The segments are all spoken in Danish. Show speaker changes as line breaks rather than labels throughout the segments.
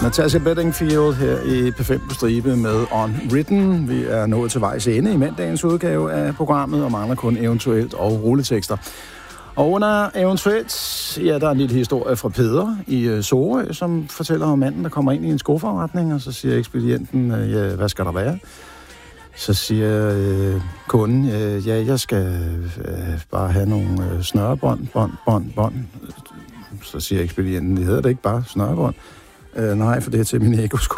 Natasha Bedingfield her i P5 på stribe med Unwritten. Vi er nået til vejs ende i mandagens udgave af programmet, og mangler kun eventuelt og rulletekster. Og under eventuelt, ja, der er en lille historie fra Peder i Sorø, som fortæller om manden, der kommer ind i en skoforretning, og så siger ekspedienten, ja, hvad skal der være? Så siger kunden, ja, jeg skal bare have nogle snørebånd. Så siger ekspedienten, det hedder det ikke bare snørebånd. Nej, for det er til mine ekosko.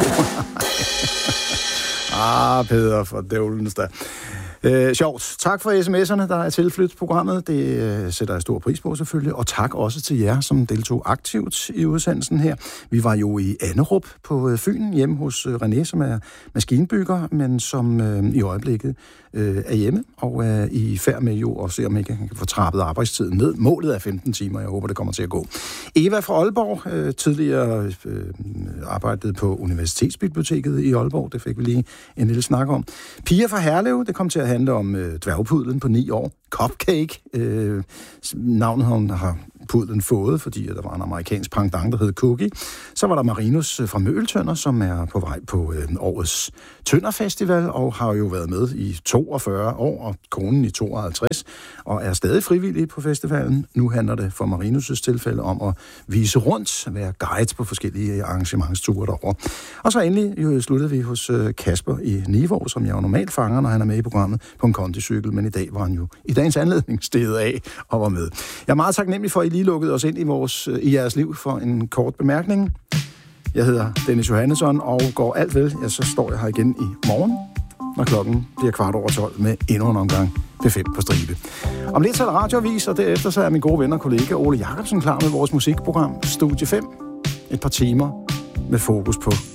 Peder, for dævlens da. Sjovt. Tak for sms'erne, der er tilflyttet programmet. Det sætter jeg stor pris på selvfølgelig. Og tak også til jer, som deltog aktivt i udsendelsen her. Vi var jo i Anderup på Fyn, hjemme hos René, som er maskinbygger, men som i øjeblikket er hjemme og er i færd med jo at se, om ikke han kan få trappet arbejdstiden ned. Målet er 15 timer. Jeg håber, det kommer til at gå. Eva fra Aalborg, tidligere arbejdede på Universitetsbiblioteket i Aalborg. Det fik vi lige en lille snak om. Pia fra Herlev, det kom til at handle om dværgpudlen på 9 år. Cupcake. Navnet har pudlen fået, fordi der var en amerikansk pendant, der hed Cookie. Så var der Marinus fra Møgeltønder, som er på vej på årets Tønderfestival, og har jo været med i 42 år, og konen i 52, og er stadig frivillig på festivalen. Nu handler det for Marinus' tilfælde om at vise rundt, være guide på forskellige arrangementsture derovre. Og så endelig sluttede vi hos Kasper i Nivå, som jeg jo normalt fanger, når han er med i programmet på en kondicykel, men i dag var han jo i dagens anledning steget af og var med. Jeg er meget taknemmelig for, at I lige lukkede os ind i jeres liv for en kort bemærkning. Jeg hedder Dennis Johannesson, og går alt vel, ja, så står jeg her igen i morgen, når klokken bliver 12:15 med endnu en omgang P5 på stribe. Om lidt så er der radioavis, og derefter så er min gode ven og kollega Ole Jacobsen klar med vores musikprogram Studie 5. Et par timer med fokus på